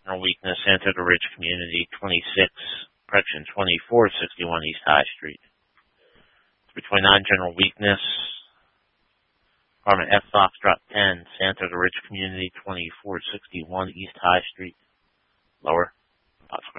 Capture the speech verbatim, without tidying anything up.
General weakness, Santa the Ridge Community, twenty-six, correction, twenty-four sixty-one East High Street. three twenty-nine, general weakness, Apartment F Foxtrot ten, Santa the Ridge Community, twenty-four sixty-one East High Street. Lower. Foxtrot.